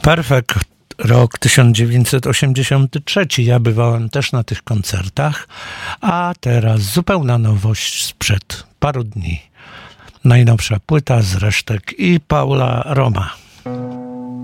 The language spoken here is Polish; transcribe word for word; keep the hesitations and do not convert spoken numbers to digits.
Perfekt. Rok tysiąc dziewięćset osiemdziesiąty trzeci. Ja bywałem też na tych koncertach, a teraz zupełna nowość sprzed paru dni. Najnowsza płyta z resztek i Paula Roma.